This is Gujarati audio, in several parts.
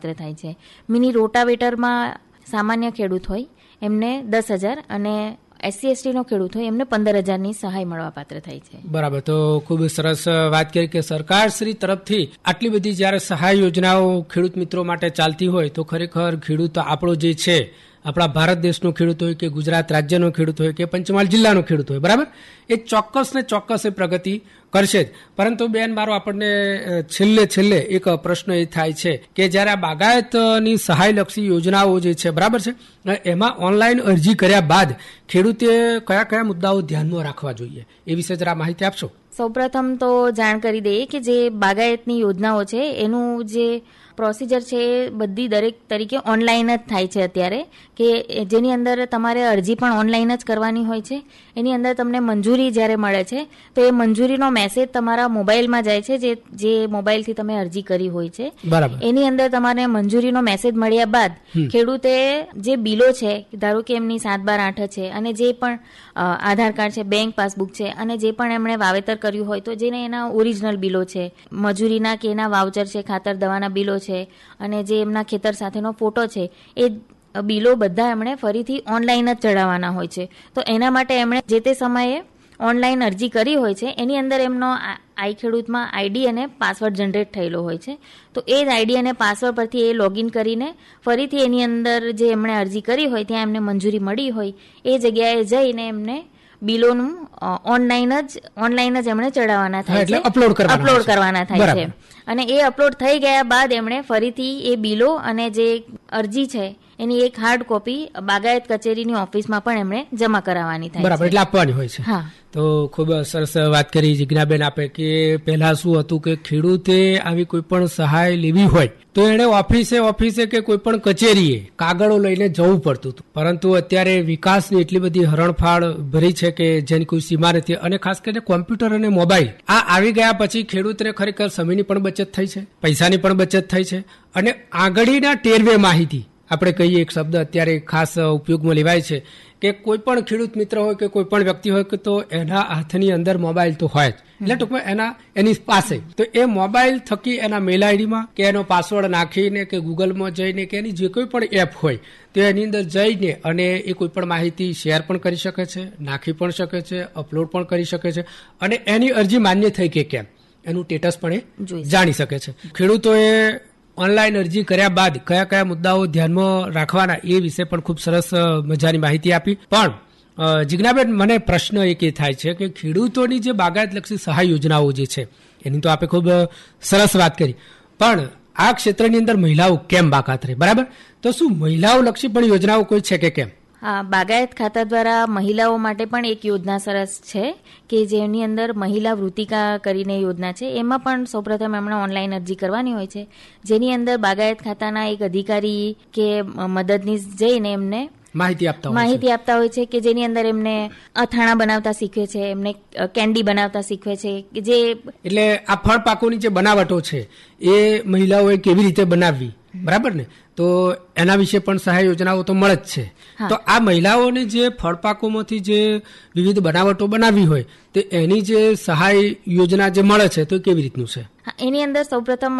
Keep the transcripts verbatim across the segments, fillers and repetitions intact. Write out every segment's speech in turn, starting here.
થાય છે. મિની રોટાવેટરમાં સામાન્ય ખેડૂત હોય એમને દસ હજાર અને એસસી એસટી નો ખેડૂત હોય એમને પંદર હજારની સહાય મળવા પાત્ર થાય છે. બરાબર. તો ખૂબ સરસ વાત કરી કે સરકાર શ્રી તરફથી આટલી બધી જયારે સહાય યોજનાઓ ખેડૂત મિત્રો માટે ચાલતી હોય તો ખરેખર ખેડૂત આપણો જે છે આપણા ભારત દેશનો ખેડૂત હોય કે ગુજરાત રાજ્યનો ખેડૂત હોય કે પંચમહાલ જિલ્લાનો ખેડૂત હોય, બરાબર, એ ચોક્કસ ને ચોક્કસ એ પ્રગતિ કરશે જ. પરંતુ બેન, મારો આપણને છેલ્લે છેલ્લે એક પ્રશ્ન એ થાય છે કે જયારે આ બાગાયતની સહાયલક્ષી યોજનાઓ જે છે, બરાબર છે, એમાં ઓનલાઈન અરજી કર્યા બાદ ખેડૂતે કયા કયા મુદ્દાઓ ધ્યાનમાં રાખવા જોઈએ એ વિશે જરા માહિતી આપશો. સૌપ્રથમ તો જાણ કરી દઈએ કે જે બાગાયતની યોજનાઓ છે એનું જે પ્રોસિજર છે એ બધી દરેક તરીકે ઓનલાઈન જ થાય છે અત્યારે, કે જેની અંદર તમારે અરજી પણ ઓનલાઈન જ કરવાની હોય છે. એની અંદર તમને મંજૂરી જ્યારે મળે છે તો એ મંજૂરીનો મેસેજ તમારા મોબાઈલમાં જાય છે, જે જે મોબાઈલથી તમે અરજી કરી હોય છે. બરાબર. એની અંદર તમારે મંજૂરીનો મેસેજ મળ્યા બાદ ખેડૂતે જે બિલો છે, ધારો કે એમની સાત બાર આઠ છે અને જે પણ આધાર કાર્ડ છે, બેંક પાસબુક છે અને જે પણ એમણે વાવેતર કર્યું હોય તો જેને એના ઓરિજિનલ બિલો છે, મજૂરીના કે એના વાઉચર છે, ખાતર દવાના બિલો છે અને જે એમના ખેતર સાથેનો ફોટો છે, એ બિલો બધા એમણે ફરીથી ઓનલાઈન જ ચડાવવાના હોય છે. તો એના માટે એમણે જે તે સમયે ઓનલાઈન અરજી કરી હોય છે એની અંદર એમનો આઈ ખેડૂતમાં આઈડી અને પાસવર્ડ જનરેટ થયેલો હોય છે. તો એ જ આઈડી અને પાસવર્ડ પરથી એ લોગિન કરીને ફરીથી એની અંદર જે એમણે અરજી કરી હોય ત્યાં એમને મંજૂરી મળી હોય એ જગ્યાએ જઈને એમને બિલોનું ઓનલાઈન જ ઓનલાઈન જ એમણે ચડાવવાના થાય છે, અપલોડ અપલોડ કરવાના થાય છે. અને એ અપલોડ થઈ ગયા બાદ એમણે ફરીથી એ બિલો અને જે અરજી છે એની એક હાર્ડ કોપી બાગાયત કચેરીની ઓફિસમાં પણ એમણે જમા કરાવવાની થાય છે. બરાબર, એટલે આપવાની હોય છે. હા. તો ખૂબ સરસ વાત કરી જિજ્ઞાબેન આપે કે પહેલા શું હતું કે ખેડૂતે આવી કોઈ પણ સહાય લેવી હોય તો એને ઓફિસે ઓફિસે કે કોઈ પણ કચેરીએ કાગળો લઈને જવું પડતું હતું. પરંતુ અત્યારે વિકાસની એટલી બધી હરણફાળ ભરી છે કે જેની કોઈ સીમા નથી. અને ખાસ કરીને કોમ્પ્યુટર અને મોબાઈલ આ આવી ગયા પછી ખેડૂતને ખરેખર સમયની પણ બચત થઈ છે, પૈસાની પણ બચત થઈ છે અને આગળના ટેરવે માહિતી આપણે કહીએ એક શબ્દ અત્યારે ખાસ ઉપયોગમાં લેવાય છે કે કોઈ પણ ખેડૂત મિત્ર હોય કે કોઈ પણ વ્યક્તિ હોય કે તો એના હાથની અંદર મોબાઈલ તો હોય જ, એટલે ટૂંકમાં એના એની પાસે તો એ મોબાઈલ થકી એના મેલ આઈડીમાં કે એનો પાસવર્ડ નાખીને કે ગૂગલમાં જઈને કે એની જે કોઈ પણ એપ હોય તો એની અંદર જઈને અને એ કોઈ પણ માહિતી શેર પણ કરી શકે છે, નાખી પણ શકે છે, અપલોડ પણ કરી શકે છે અને એની અરજી માન્ય થઈ કે કેમ એનું સ્ટેટસ પણ એ જાણી શકે છે. ખેડૂતોએ ઓનલાઈન અરજી કર્યા બાદ કયા કયા મુદ્દાઓ ધ્યાનમાં રાખવાના એ વિશે પણ ખૂબ સરસ મજાની માહિતી આપી. પણ જિજ્ઞાબેન, મને પ્રશ્ન એક એ થાય છે કે ખેડૂતોની જે બાગાયતલક્ષી સહાય યોજનાઓ જે છે એની તો આપણે ખૂબ સરસ વાત કરી, પણ આ ક્ષેત્રની અંદર મહિલાઓ કેમ બાકાત રહે, બરાબર? તો શું મહિલાઓ લક્ષી પણ યોજનાઓ કોઈ છે કે કેમ? હા, બાગાયત ખાતા દ્વારા મહિલાઓ માટે પણ એક યોજના સરસ છે કે જેની અંદર મહિલા વૃત્તિકા કરીને યોજના છે. એમાં પણ સૌપ્રથમ એમણે ઓનલાઈન અરજી કરવાની હોય છે, જેની અંદર બાગાયત ખાતાના એક અધિકારી કે મદદનીશ જઈને એમને માહિતી આપતા માહિતી આપતા હોય છે કે જેની અંદર એમને અથાણા બનાવતા શીખવે છે, એમને કેન્ડી બનાવતા શીખવે છે કે જે એટલે આ ફળ પાકોની જે બનાવટો છે એ મહિલાઓએ કેવી રીતે બનાવવી, બરાબર ને? તો એના વિશે પણ સહાય યોજનાઓ તો મળે જ છે. તો આ મહિલાઓને જે ફળપાકોમાંથી જે વિવિધ બનાવટો બનાવવી હોય તો એની જે સહાય યોજના જે મળે છે તો કેવી રીતનું છે? એની અંદર સૌપ્રથમ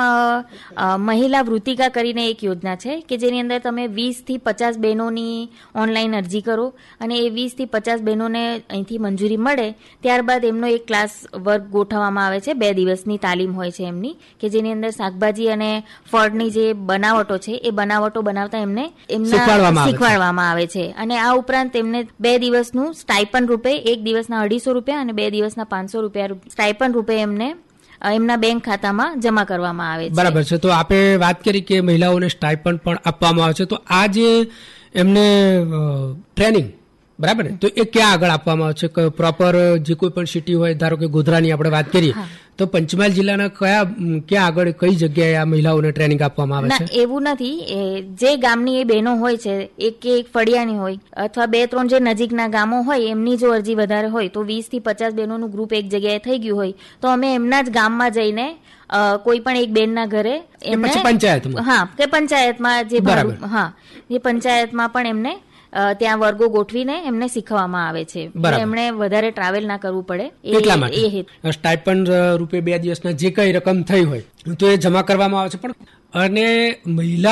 મહિલા વૃત્તિકા કરીને એક યોજના છે કે જેની અંદર તમે વીસ થી પચાસ બહેનોની ઓનલાઈન અરજી કરો અને એ વીસ થી પચાસ બહેનોને અહીંથી મંજૂરી મળે ત્યારબાદ એમનો એક ક્લાસ વર્ક ગોઠવવામાં આવે છે. બે દિવસની તાલીમ હોય છે એમની કે જેની અંદર શાકભાજી અને ફળની જે બનાવટો છે એ બનાવટો બનાવતા એમને એમના શીખવાડવામાં આવે છે. અને આ ઉપરાંત એમને બે દિવસનું સ્ટાઇપન્ડ રૂપે એક દિવસના અઢીસો રૂપિયા અને બે દિવસના પાંચસો રૂપિયા સ્ટાઇપન્ડ રૂપે એમને એમના બેંક ખાતામાં જમા કરવામાં આવે છે. બરાબર છે. તો આપે વાત કરી કે મહિલાઓને સ્ટાઇપન્ડ પણ આપવામાં આવે છે, તો આ જે એમને ટ્રેનિંગ, બરાબર ને, તો એ ક્યાં આગળ આપવામાં આવે છે? પ્રોપર જે કોઈ પણ સિટી હોય, ધારો કે ગોધરાની આપણે વાત કરીએ તો પંચમહાલ જિલ્લાના કયા ક્યાં આગળ કઈ જગ્યાએ આ મહિલાઓને ટ્રેનિંગ આપવામાં આવે છે? એવું નથી, જે ગામની એ બહેનો હોય છે, એક કે એક ફળિયાની હોય અથવા બે ત્રણ જે નજીકના ગામો હોય એમની જો અરજી વધારે હોય તો વીસ થી પચાસ બહેનોનું ગ્રુપ એક જગ્યાએ થઈ ગયું હોય તો અમે એમના જ ગામમાં જઈને કોઈ પણ એક બેનના ઘરે એમને પંચાયતમાં હા કે પંચાયતમાં જે હા જે પંચાયતમાં પણ એમને ત્યાં વર્ગો ગોઠવીને એમને શીખવવામાં આવે છે. એમણે વધારે ટ્રાવેલ ના કરવું પડે એટલા માટે સ્ટાઇપન્ડ રૂપે બે દિવસના જે કઈ રકમ થઈ હોય તો એ જમા કરવામાં આવે છે. પણ અને મહિલા